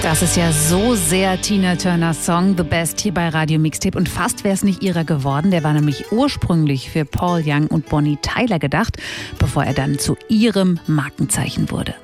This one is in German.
Das ist ja so sehr Tina Turners Song The Best hier bei Radio Mixtape und fast wäre es nicht ihrer geworden. Der war nämlich ursprünglich für Paul Young und Bonnie Tyler gedacht, bevor er dann zu ihrem Markenzeichen wurde.